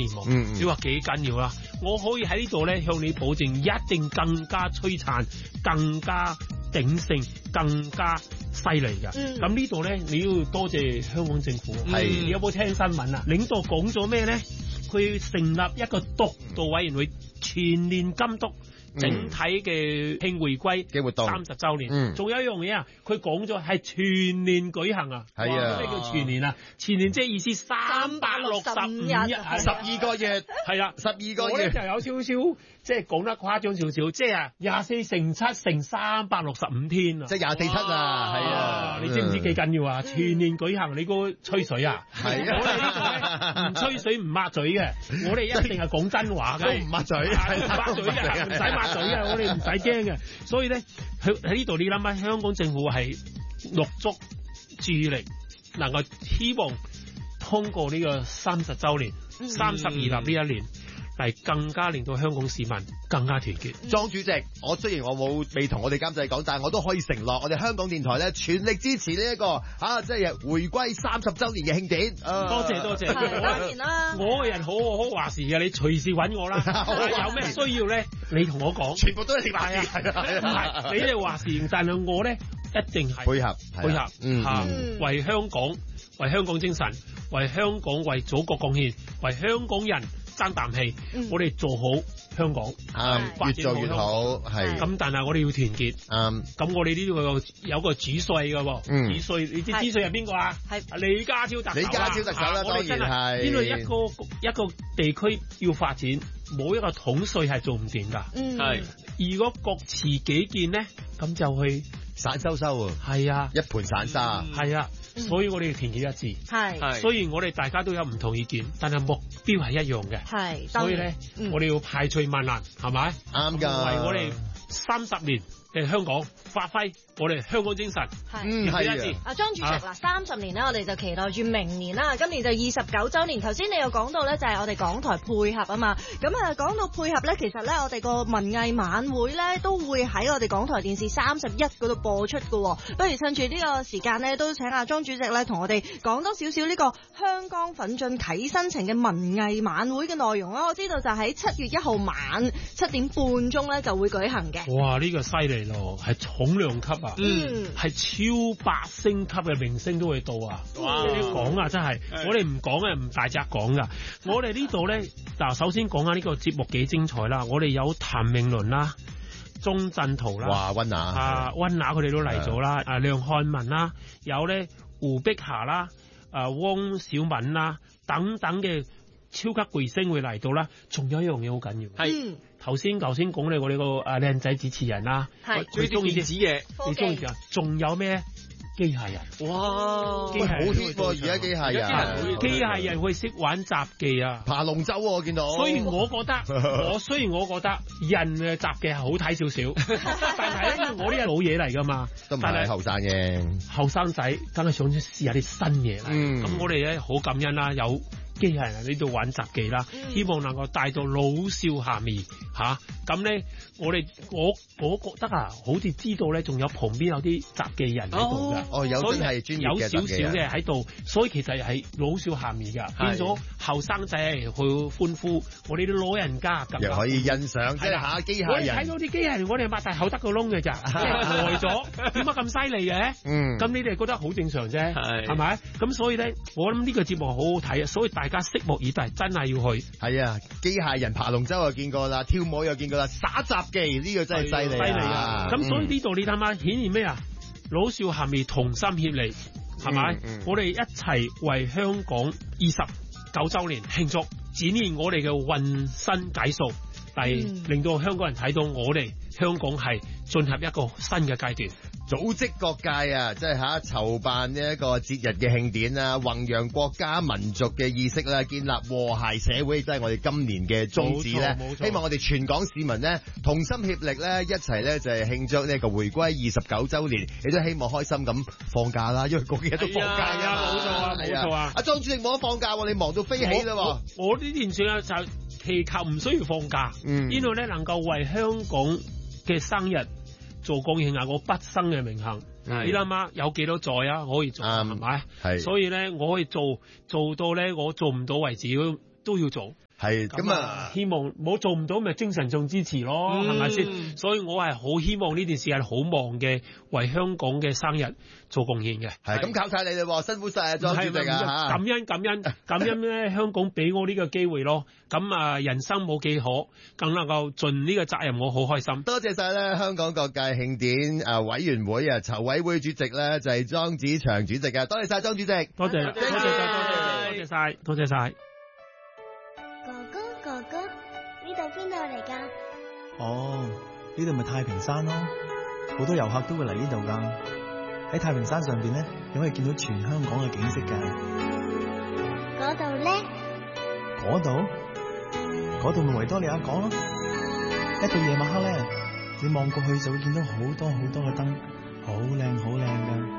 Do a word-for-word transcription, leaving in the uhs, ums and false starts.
望。 嗯嗯你話幾緊要啦？我可以喺呢度咧向你保證，一定更加璀璨、更加鼎盛、更加犀利㗎。咁、嗯、呢度咧，你要多謝香港政府。 係、 嗯，你有冇聽新聞啊？領導講咗咩咧？佢成立一個督導委員會，全面監督整體嘅慶回歸嘅活動三十週年。仲、嗯、有一樣嘢啊，佢講咗係全年舉行啊。係啊，咩叫全年啊？全年即係意思三百六十五日， 十二個月。係啦，十二個月。我咧就有少少即係講得誇張少少，即係啊廿四乘七乘三百六十五天啊，即係廿四七啊。係啊，你知唔知幾緊要啊？全年舉行，你估吹水啊？係啊，我哋呢度咧唔吹水唔抹嘴嘅，我哋一定係講真話嘅，都唔抹嘴，係抹嘴嘅，唔使抹嘴嘅，我哋唔使驚嘅。所以咧喺喺呢度你諗下，香港政府係落足注意力，能夠希望通過呢個三十週年、三十而立呢一年，嚟更加令到香港市民更加團結。莊主席，我雖然我冇未同我哋監製講，但係我都可以承諾，我哋香港電台咧全力支持呢、這、一個啊，即係回歸三十週年嘅慶典。啊、多謝多謝，當然啦，我個人好好話事嘅，你隨時揾我啦。有咩需要咧，你同我講，全部都係你話事，唔係你哋話事，但係我咧一定係配合配合，嗯，嚇、嗯，為香港為香港精神，為香港為祖國貢獻，為香港人爭啖氣，我哋做好香港，嗯、越做越好，係。咁但係我哋要團結，嗯。咁我哋呢度有有個主帥嘅，嗯、主帥，你知主帥係邊個啊？係李家超特首。李家超特首啦，當然係。因為一個一個地區要發展，冇一個統帥係做唔掂㗎。嗯，係。如果各持己見咧，咁就去散收收啊。係啊，一盤散沙。係、嗯、啊。所以我哋要團結一致，係。雖然我哋大家都有唔同意見，但係目標係一樣嘅，係。所以咧、嗯，我哋要排除萬難，係咪？啱㗎。為我哋三十年嘅香港發揮我哋香港精神，係。嗯，係啊。阿莊主席嗱，三十年咧，我哋就期待住明年啦。今年就二十九週年。頭先你又講到咧，就係我哋港台配合啊嘛。咁啊，講到配合咧，其實咧，我哋個文藝晚會咧都會喺我哋港台電視三十一嗰度播出㗎。不如趁住呢個時間咧，都請阿莊主席咧同我哋講多少少呢個香港奮進啟新程嘅文藝晚會嘅內容啦。我知道就喺七月一號晚七點半鐘咧就會舉行嘅。哇！呢、這個犀利咯，係重量級啊！嗯，係超八星級嘅明星都會到啊！哇！你講啊，真係，我哋唔講啊，唔大隻講噶。我哋呢度咧，嗱，首先講下呢個節目幾精彩啦。我哋有譚詠麟啦、鐘鎮濤啦，哇，溫拿啊，溫拿佢哋都嚟咗啦。啊，梁漢文啦，有咧胡碧霞啦，啊，汪小敏啦，等等嘅超級巨星會嚟到啦。仲有一樣嘢好緊要，係頭先頭先講你我哋個啊靚仔主持人啦，係最中意電子嘢，你中意啊？仲有咩？機械人，哇，機械人好 hit 喎！而家機械人，機械人會識玩雜技啊，爬龍舟我見到。雖然我覺得，我雖然我覺得人嘅雜技係好睇少少，但係因為我呢係老嘢嚟噶嘛，都唔係後生嘅，後生仔梗係想試下啲新嘢啦。咁、嗯、我哋咧好感恩啦，有機械人喺呢度玩雜技啦、嗯，希望能夠帶到老少咸宜吓。咁咧，我哋我我覺得啊，好似知道咧，仲有旁邊有啲雜技人喺度噶，哦，有啲係專業嘅雜技人，有少少嘅喺度，所以其實係老少咸宜噶，變咗後生仔去歡呼，我哋啲老人家咁又可以欣賞，即係下機械人。我哋睇到啲機械人，我哋擘大口得個窿嘅咋，呆咗，點解咁犀利嘅？嗯，咁你哋覺得好正常啫，係係咪？咁所以咧，我諗呢個節目好好睇啊，所以大家拭目以待，真係要去。係啊，機械人爬龍舟又見過啦，跳舞又見過啦，耍雜技呢、這個真係犀利犀利啊！咁、嗯、所以呢度你睇下，顯現咩啊？老少咸宜，同心協力，係咪、嗯嗯？我哋一齊為香港二十九週年慶祝，展現我哋嘅渾身解數，嚟、嗯、令到香港人睇到我哋香港係進入一個新嘅階段。組織各界啊，即係吓籌辦呢一個節日嘅慶典啊，弘揚國家民族嘅意識啦，建立和諧社會，亦都係我哋今年嘅宗旨咧。希望我哋全港市民咧同心協力咧，一齊咧就係慶祝呢個回歸二十九週年，亦都希望開心咁放假啦，因為嗰幾日都放假㗎。冇錯啊，冇錯啊。阿莊主席冇得放假喎，你忙到飛起啦喎。我呢段時間就祈求唔需要放假，嗯，因為咧能夠為香港嘅生日做貢獻啊！我畢生嘅榮幸，你諗下有幾多載啊？我可以做係咪？係，所以咧我可以做做到咧，我做唔到為止都都要做。 係咁啊， 希望冇做唔到咪精神上支持咯，係咪先？所以我係好希望呢段時間好忙嘅，為香港嘅生日做貢獻嘅。 係咁靠晒你哋，辛苦晒啊，莊主席啊！ 感恩感恩感恩咧，香港俾我呢個機會咯。咁啊，人生冇幾可，更能夠盡呢個責任，我好開心。 多謝晒咧，香港各界慶典啊委員會啊籌委會主席咧就係莊子祥主席啊，多謝晒莊主席， 多謝多謝多謝多謝晒，多謝晒。 哥哥，呢度邊度嚟㗎？ 哦，呢度咪太平山咯，好多遊客都會嚟呢度㗎。喺太平山上邊咧，你可以見到全香港嘅景色㗎。 嗰度咧？ 嗰度？嗰度咪維多利亞港咯。一到夜晚黑咧，你望過去就會見到好多好多嘅燈，好靚好靚㗎。